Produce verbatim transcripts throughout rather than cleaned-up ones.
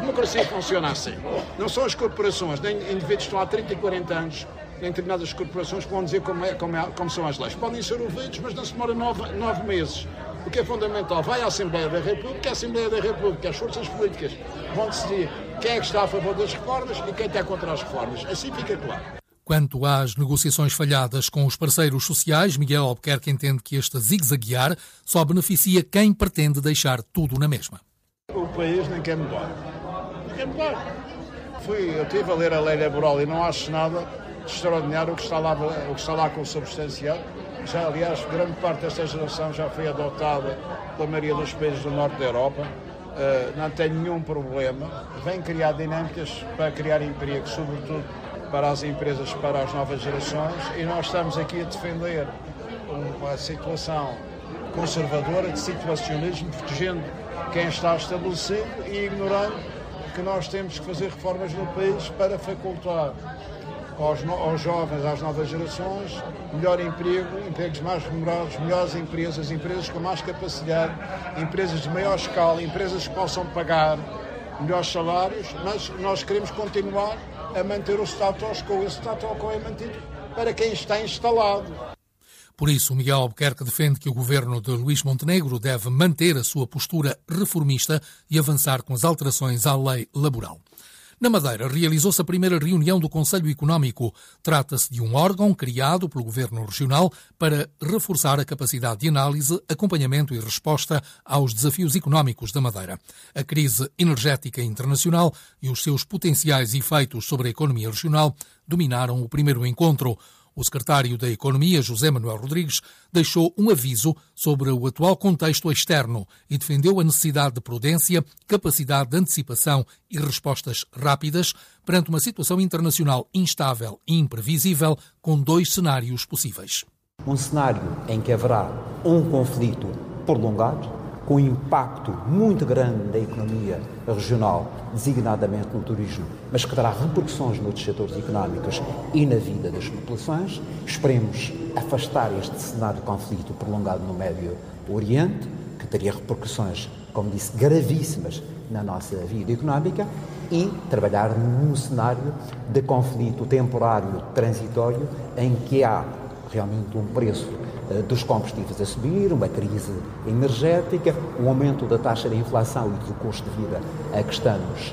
democracia funciona assim. Não são as corporações, nem indivíduos que estão há trinta e quarenta anos, nem determinadas corporações que vão dizer como, é, como, é, como são as leis. Podem ser ouvidos, mas não se demora nove, nove meses. O que é fundamental, vai à Assembleia da República, a Assembleia da República, as forças políticas vão decidir quem é que está a favor das reformas e quem está contra as reformas. Assim fica claro. Quanto às negociações falhadas com os parceiros sociais, Miguel Albuquerque entende que este zigue-zaguear só beneficia quem pretende deixar tudo na mesma. O país nem quer mudar. Nem quer mudar. Fui, eu estive a ler a lei laboral e não acho nada de extraordinário o que está lá, o que está lá consubstanciado. Já, aliás, grande parte desta geração já foi adotada pela maioria dos países do norte da Europa. Uh, não tem nenhum problema. Vem criar dinâmicas para criar emprego, sobretudo para as empresas, para as novas gerações, e nós estamos aqui a defender uma situação conservadora de situacionismo, protegendo quem está estabelecido e ignorando que nós temos que fazer reformas no país para facultar aos, no, aos jovens, às novas gerações, melhor emprego, empregos mais remunerados, melhores empresas, empresas com mais capacidade, empresas de maior escala, empresas que possam pagar melhores salários, mas nós queremos continuar a manter o status quo. Esse status quo é mantido para quem está instalado. Por isso, Miguel Albuquerque defende que o governo de Luís Montenegro deve manter a sua postura reformista e avançar com as alterações à lei laboral. Na Madeira, realizou-se a primeira reunião do Conselho Económico. Trata-se de um órgão criado pelo Governo Regional para reforçar a capacidade de análise, acompanhamento e resposta aos desafios económicos da Madeira. A crise energética internacional e os seus potenciais efeitos sobre a economia regional dominaram o primeiro encontro. O secretário da Economia, José Manuel Rodrigues, deixou um aviso sobre o atual contexto externo e defendeu a necessidade de prudência, capacidade de antecipação e respostas rápidas perante uma situação internacional instável e imprevisível, com dois cenários possíveis. Um cenário em que haverá um conflito prolongado, com impacto muito grande na economia regional, designadamente no turismo, mas que terá repercussões noutros setores económicos e na vida das populações. Esperemos afastar este cenário de conflito prolongado no Médio Oriente, que teria repercussões, como disse, gravíssimas na nossa vida económica, e trabalhar num cenário de conflito temporário, transitório, em que há realmente um preço dos combustíveis a subir, uma crise energética, um aumento da taxa de inflação e do custo de vida a que estamos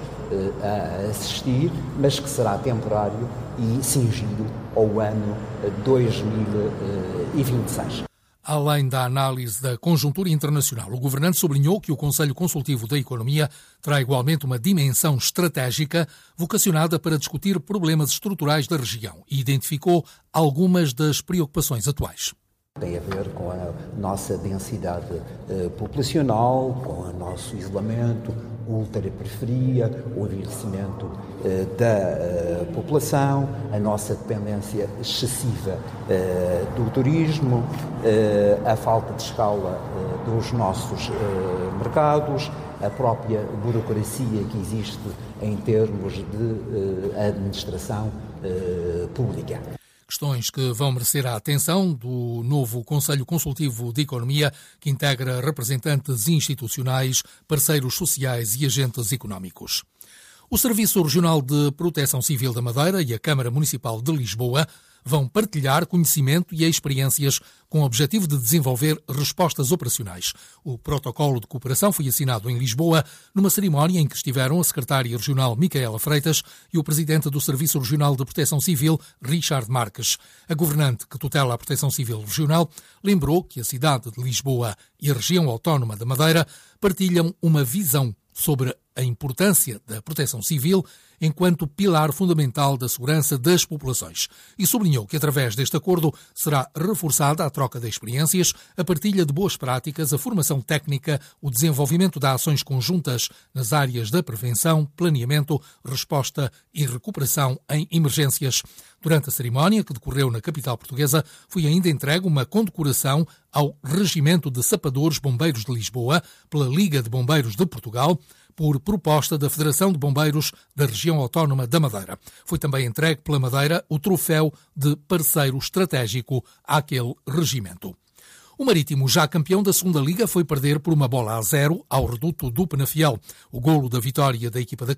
a assistir, mas que será temporário e cingido ao ano dois mil e vinte e seis. Além da análise da conjuntura internacional, o governante sublinhou que o Conselho Consultivo da Economia terá igualmente uma dimensão estratégica vocacionada para discutir problemas estruturais da região e identificou algumas das preocupações atuais. Tem a ver com a nossa densidade uh, populacional, com o nosso isolamento, ultraperiferia, o envelhecimento uh, da uh, população, a nossa dependência excessiva uh, do turismo, uh, a falta de escala uh, dos nossos uh, mercados, a própria burocracia que existe em termos de uh, administração uh, pública. Questões que vão merecer a atenção do novo Conselho Consultivo de Economia, que integra representantes institucionais, parceiros sociais e agentes económicos. O Serviço Regional de Proteção Civil da Madeira e a Câmara Municipal de Lisboa vão partilhar conhecimento e experiências com o objetivo de desenvolver respostas operacionais. O protocolo de cooperação foi assinado em Lisboa numa cerimónia em que estiveram a secretária regional Micaela Freitas e o presidente do Serviço Regional de Proteção Civil, Richard Marques. A governante que tutela a Proteção Civil Regional lembrou que a cidade de Lisboa e a região autónoma da Madeira partilham uma visão sobre a importância da proteção civil enquanto pilar fundamental da segurança das populações e sublinhou que, através deste acordo, será reforçada a troca de experiências, a partilha de boas práticas, a formação técnica, o desenvolvimento de ações conjuntas nas áreas da prevenção, planeamento, resposta e recuperação em emergências. Durante a cerimónia, que decorreu na capital portuguesa, foi ainda entregue uma condecoração ao Regimento de Sapadores Bombeiros de Lisboa pela Liga de Bombeiros de Portugal, por proposta da Federação de Bombeiros da Região Autónoma da Madeira. Foi também entregue pela Madeira o troféu de parceiro estratégico àquele regimento. O Marítimo, já campeão da segunda Liga, foi perder por uma bola a zero ao Reduto do Penafiel. O golo da vitória da equipa da